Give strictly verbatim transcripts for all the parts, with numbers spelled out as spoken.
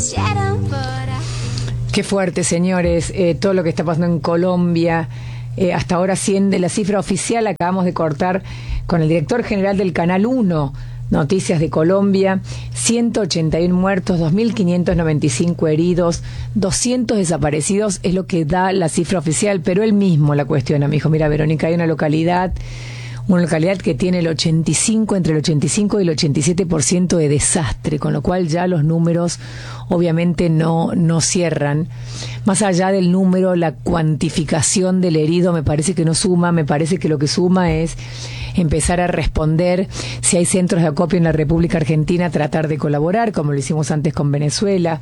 Qué fuerte, señores, eh, todo lo que está pasando en Colombia. Eh, hasta ahora asciende la cifra oficial. Acabamos de cortar con el director general del Canal uno, Noticias de Colombia, ciento ochenta y uno muertos, dos mil quinientos noventa y cinco heridos, doscientos desaparecidos, es lo que da la cifra oficial, pero él mismo la cuestiona. Me dijo, mira, Verónica, hay una localidad, una localidad que tiene el ochenta y cinco, entre el ochenta y cinco y el ochenta y siete por ciento de desastre, con lo cual ya los números obviamente no, no cierran. Más allá del número, la cuantificación del herido me parece que no suma, me parece que lo que suma es empezar a responder. Si hay centros de acopio en la República Argentina, tratar de colaborar, como lo hicimos antes con Venezuela.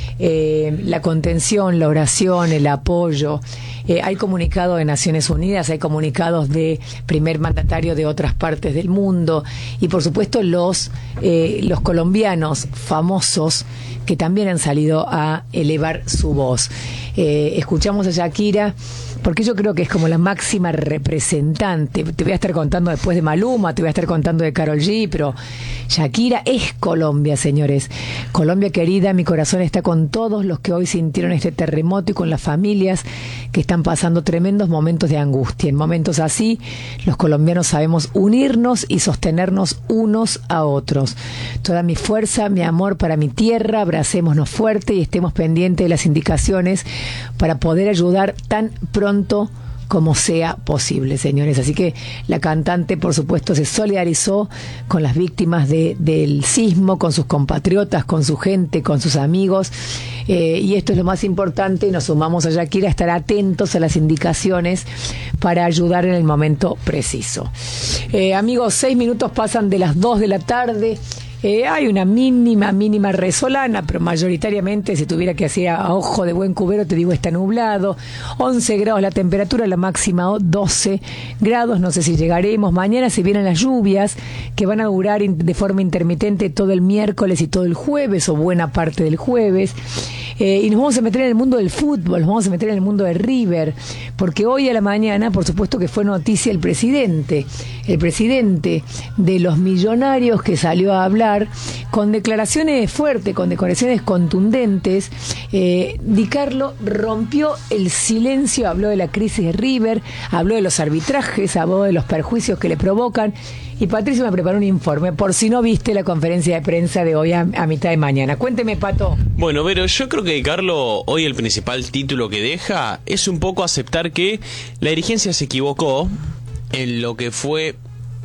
Eh, la contención, la oración, el apoyo. Eh, hay comunicados de Naciones Unidas, hay comunicados de primer mandatario de otras partes del mundo y por supuesto los, eh, los colombianos famosos que también han salido a elevar su voz. Eh, escuchamos a Shakira, porque yo creo que es como la máxima representante. Te voy a estar contando después de Maluma, te voy a estar contando de Karol G, pero Shakira es Colombia, señores. Colombia querida, mi corazón está con todos los que hoy sintieron este terremoto y con las familias que están pasando tremendos momentos de angustia. En momentos así, los colombianos sabemos unirnos y sostenernos unos a otros. Toda mi fuerza, mi amor para mi tierra, abracémonos fuerte y estemos pendientes de las indicaciones para poder ayudar tan pronto como sea posible, señores. Así que la cantante, por supuesto, se solidarizó con las víctimas de, del sismo, con sus compatriotas, con su gente, con sus amigos. Eh, y esto es lo más importante. Nos sumamos a Shakira a estar atentos a las indicaciones para ayudar en el momento preciso. Eh, amigos, seis minutos pasan de las dos de la tarde. Eh, hay una mínima, mínima resolana, pero mayoritariamente, si tuviera que hacer a ojo de buen cubero, te digo, está nublado. once grados la temperatura, la máxima doce grados, no sé si llegaremos. Mañana se vienen las lluvias, que van a durar de forma intermitente todo el miércoles y todo el jueves, o buena parte del jueves. Eh, y nos vamos a meter en el mundo del fútbol, nos vamos a meter en el mundo de River, porque hoy a la mañana, por supuesto que fue noticia el presidente, el presidente de los Millonarios, que salió a hablar con declaraciones fuertes, con declaraciones contundentes. eh, Di Carlo rompió el silencio, habló de la crisis de River, habló de los arbitrajes, habló de los perjuicios que le provocan. Y Patricio me preparó un informe, por si no viste la conferencia de prensa de hoy a, a mitad de mañana. Cuénteme, Pato. Bueno, pero yo creo que Carlos hoy el principal título que deja es un poco aceptar que la dirigencia se equivocó en lo que fue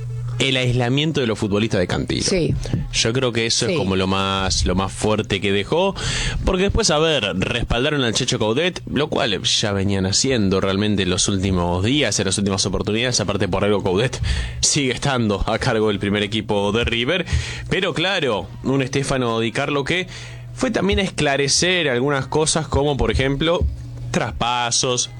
el aislamiento de los futbolistas de Cantilo. Sí. Yo creo que eso sí. Es como lo más lo más fuerte que dejó, porque después, a ver, respaldaron al Checho Coudet, lo cual ya venían haciendo realmente en los últimos días, en las últimas oportunidades. Aparte, por algo Coudet sigue estando a cargo del primer equipo de River, pero claro, un Stefano Di Carlo que fue también a esclarecer algunas cosas, como por ejemplo traspasos,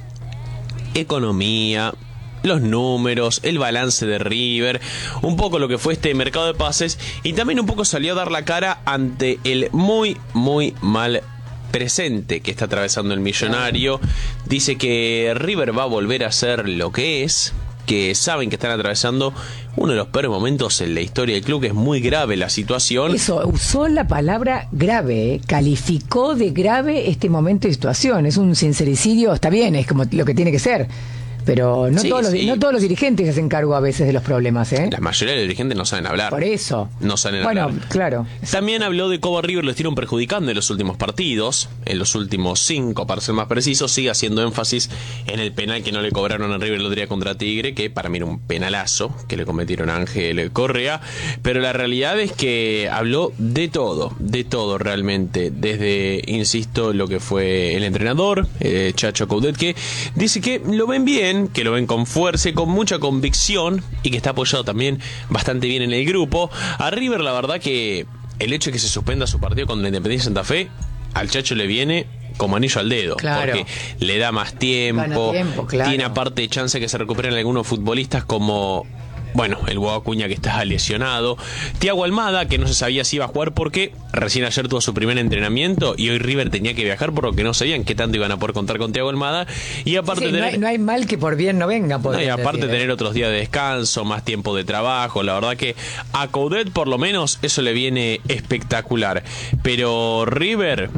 economía, los números, el balance de River, un poco lo que fue este mercado de pases, y también un poco salió a dar la cara ante el muy, muy mal presente que está atravesando el Millonario. Dice que River va a volver a ser lo que es, que saben que están atravesando uno de los peores momentos en la historia del club, que es muy grave la situación. Eso, usó la palabra grave, ¿eh? Calificó de grave este momento de situación. Es un sincericidio, está bien, es como lo que tiene que ser. Pero no, sí, todos los, sí. no todos los dirigentes se hacen cargo a veces de los problemas, ¿eh? La mayoría de los dirigentes no saben hablar. Por eso. No saben bueno, hablar. Bueno, claro. También habló de cómo a River lo estuvieron perjudicando en los últimos partidos, en los últimos cinco, para ser más preciso. Sigue haciendo énfasis en el penal que no le cobraron a River el otro día contra Tigre, que para mí era un penalazo que le cometieron a Ángel Correa. Pero la realidad es que habló de todo, de todo realmente. Desde, insisto, lo que fue el entrenador, eh, Chacho Coudet, que dice que lo ven bien, que lo ven con fuerza y con mucha convicción, y que está apoyado también bastante bien en el grupo. A River, la verdad que el hecho de que se suspenda su partido con la Independiente Santa Fe, al Chacho le viene como anillo al dedo, claro, porque le da más tiempo, tiempo claro. Tiene aparte chance que se recuperen algunos futbolistas como, bueno, el Hugo Acuña, que está lesionado, Thiago Almada, que no se sabía si iba a jugar porque recién ayer tuvo su primer entrenamiento y hoy River tenía que viajar por lo que no sabían qué tanto iban a poder contar con Thiago Almada. Y aparte sí, tener, no, hay, no hay mal que por bien no venga. No, y aparte decir, tener ¿eh? otros días de descanso, más tiempo de trabajo. La verdad que a Coudet por lo menos eso le viene espectacular. Pero River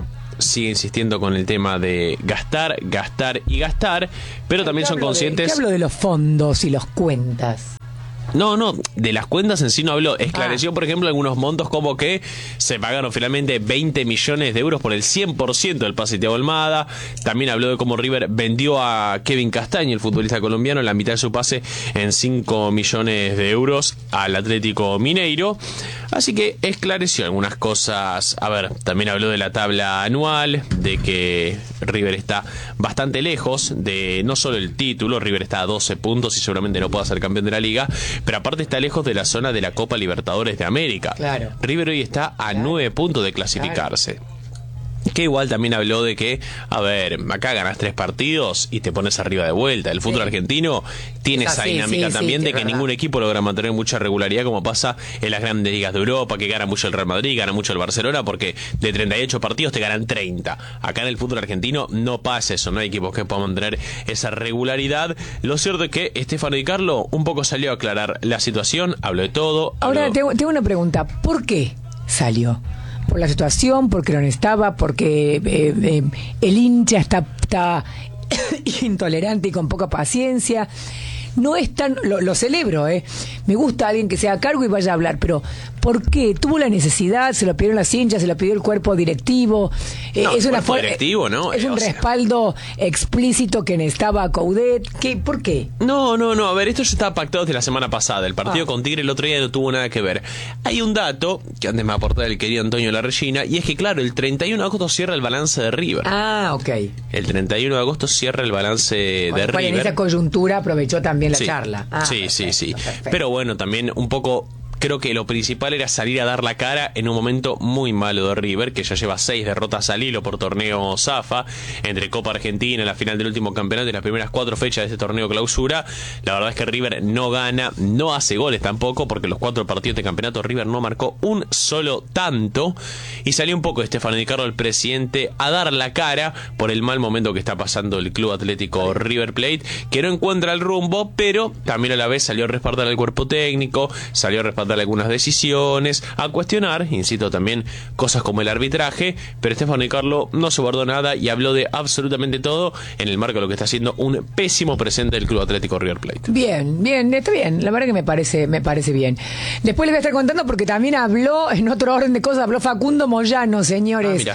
sigue insistiendo con el tema de gastar, gastar y gastar, pero también son conscientes... ¿Qué hablo de los fondos y los cuentas? No, no, de las cuentas en sí no habló. Esclareció, ah. por ejemplo, algunos montos como que se pagaron finalmente veinte millones de euros por el cien por ciento del pase de Thiago Almada. También habló de cómo River vendió a Kevin Castaño, el futbolista colombiano, la mitad de su pase en cinco millones de euros al Atlético Mineiro. Así que esclareció algunas cosas. A ver, también habló de la tabla anual, de que River está bastante lejos de no solo el título, River está a doce puntos y seguramente no pueda ser campeón de la liga, pero aparte está lejos de la zona de la Copa Libertadores de América. Claro. River hoy está a nueve claro. puntos de clasificarse. Claro. Que igual también habló de que, a ver, acá ganas tres partidos y te pones arriba de vuelta. El fútbol sí. argentino tiene esa sí, dinámica sí, también sí, de que verdad. ningún equipo logra mantener mucha regularidad, como pasa en las grandes ligas de Europa, que gana mucho el Real Madrid, gana mucho el Barcelona, porque de treinta y ocho partidos te ganan treinta. Acá en el fútbol argentino no pasa eso, no hay equipos que puedan mantener esa regularidad. Lo cierto es que Stefano Di Carlo un poco salió a aclarar la situación, habló de todo. Habló... Ahora tengo, tengo una pregunta, ¿por qué salió? ¿Por la situación? ¿Porque no estaba? ¿Porque eh, eh, el hincha está, está intolerante y con poca paciencia? No es tan... Lo, lo celebro, ¿eh? Me gusta alguien que sea a cargo y vaya a hablar, pero ¿por qué? ¿Tuvo la necesidad? ¿Se lo pidieron las hinchas? ¿Se lo pidió el cuerpo directivo? Eh, no, es una cuerpo directivo, ¿no? ¿Es un o respaldo sea... explícito que necesitaba Coudet? ¿Qué? ¿Por qué? No, no, no. A ver, esto ya estaba pactado desde la semana pasada. El partido ah. con Tigre el otro día no tuvo nada que ver. Hay un dato que antes me aportaba el querido Antonio Larrellina, y es que, claro, el treinta y uno de agosto cierra el balance de River. Ah, ok. El treinta y uno de agosto cierra el balance bueno, de River. En esa coyuntura aprovechó también la sí. charla. Ah, sí, perfecto, sí, sí. Perfecto. Pero bueno, también un poco... Creo que lo principal era salir a dar la cara en un momento muy malo de River, que ya lleva seis derrotas al hilo por torneo Zafa, entre Copa Argentina, la final del último campeonato y las primeras cuatro fechas de este torneo clausura. La verdad es que River no gana, no hace goles tampoco, porque los cuatro partidos de campeonato River no marcó un solo tanto. Y salió un poco Stefano Di Carlo, el presidente, a dar la cara por el mal momento que está pasando el Club Atlético River Plate, que no encuentra el rumbo, pero también a la vez salió a respaldar al cuerpo técnico, salió a respaldar algunas decisiones, a cuestionar, insisto, también cosas como el arbitraje, pero Stefano Di Carlo no se guardó nada y habló de absolutamente todo en el marco de lo que está haciendo un pésimo presente del Club Atlético River Plate. Bien, bien, está bien, la verdad que me parece, me parece bien. Después les voy a estar contando porque también habló, en otro orden de cosas, habló Facundo Moyano, señores. Ah, mira.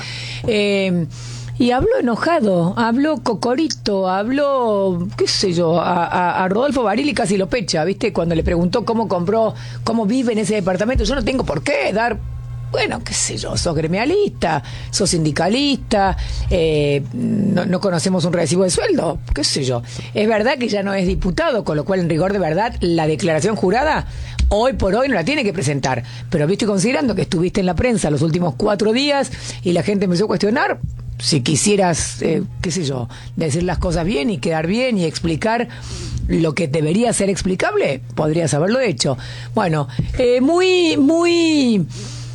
Eh, Y habló enojado, habló cocorito, habló, qué sé yo, a, a, a Rodolfo Barili casi lo pecha, ¿viste? Cuando le preguntó cómo compró, cómo vive en ese departamento. Yo no tengo por qué dar, bueno, qué sé yo, sos gremialista, sos sindicalista, eh, no, no conocemos un recibo de sueldo, qué sé yo. Es verdad que ya no es diputado, con lo cual en rigor de verdad la declaración jurada hoy por hoy no la tiene que presentar. Pero viste, considerando que estuviste en la prensa los últimos cuatro días y la gente empezó a cuestionar, si quisieras, eh, qué sé yo, decir las cosas bien y quedar bien y explicar lo que debería ser explicable, podrías haberlo hecho. Bueno, eh, muy, muy...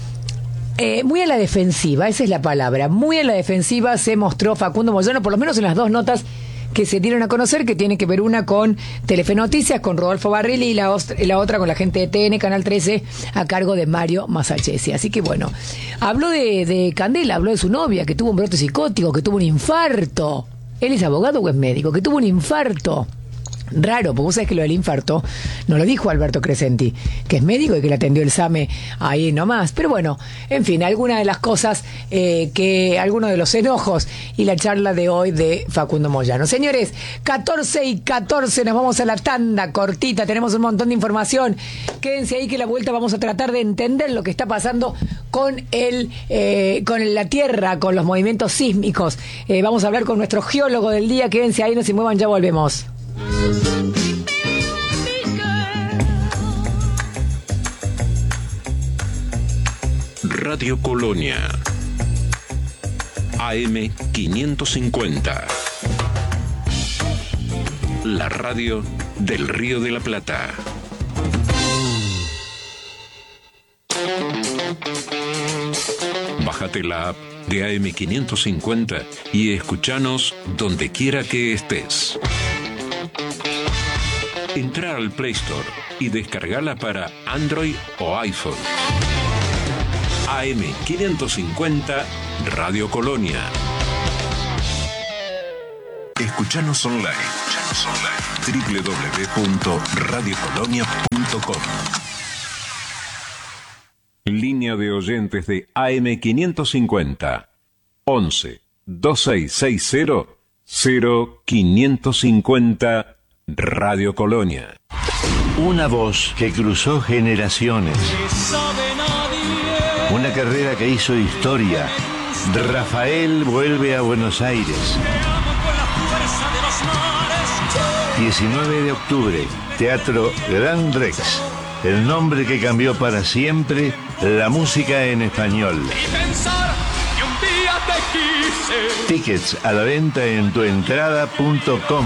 Eh, muy a la defensiva, esa es la palabra, muy a la defensiva se mostró Facundo Moyano, por lo menos en las dos notas que se dieron a conocer, que tiene que ver una con Telefe Noticias, con Rodolfo Barili, y la, la otra con la gente de T N, Canal trece, a cargo de Mario Masachesi. Así que bueno, habló de, de Candela, habló de su novia, que tuvo un brote psicótico, que tuvo un infarto. ¿Él es abogado o es médico? Que tuvo un infarto. Raro, porque vos sabés que lo del infarto no lo dijo Alberto Crescenti, que es médico y que le atendió el SAME ahí nomás. Pero bueno, en fin, algunas de las cosas eh, que, algunos de los enojos y la charla de hoy de Facundo Moyano. Señores, catorce y catorce, nos vamos a la tanda cortita, tenemos un montón de información. Quédense ahí que a la vuelta vamos a tratar de entender lo que está pasando con el eh, con la Tierra, con los movimientos sísmicos. Eh, vamos a hablar con nuestro geólogo del día. Quédense ahí, no se muevan, ya volvemos. Radio Colonia A M quinientos cincuenta, la radio del Río de la Plata. Bájate la app de A M quinientos cincuenta y escuchanos donde quiera que estés. Entra al Play Store y descargala para Android o iPhone. A M quinientos cincuenta, Radio Colonia. Escuchanos online. Escuchanos online. doble u doble u doble u punto radio colonia punto com. Línea de oyentes de A M quinientos cincuenta. once, veintiséis sesenta, cero quinientos cincuenta, Radio Colonia. Una voz que cruzó generaciones. Una carrera que hizo historia. Rafael vuelve a Buenos Aires. diecinueve de octubre, Teatro Gran Rex. El nombre que cambió para siempre la música en español. Tickets a la venta en tuentrada punto com.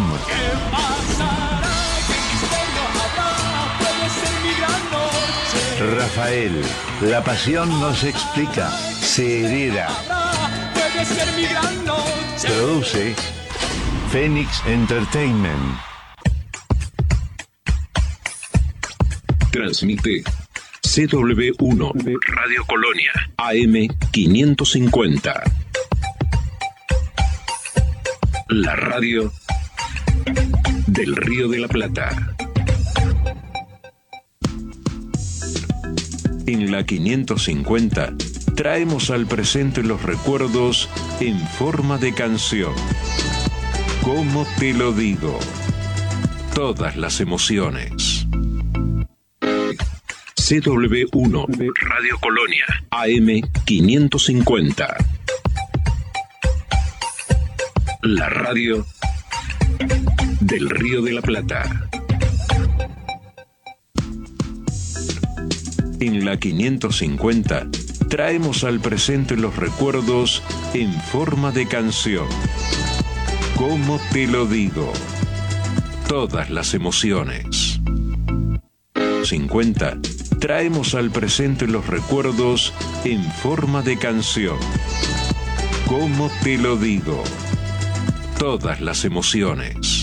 Rafael, la pasión no se explica, se hereda. Produce Phoenix Entertainment. Transmite C W uno, Radio Colonia, A M quinientos cincuenta. La radio del Río de la Plata. En la quinientos cincuenta traemos al presente los recuerdos en forma de canción. ¿Cómo te lo digo? Todas las emociones. C W uno, Radio Colonia, A M quinientos cincuenta. La radio del Río de la Plata. En la quinientos cincuenta traemos al presente los recuerdos en forma de canción. ¿Cómo te lo digo? Todas las emociones. cincuenta traemos al presente los recuerdos en forma de canción. ¿Cómo te lo digo? Todas las emociones.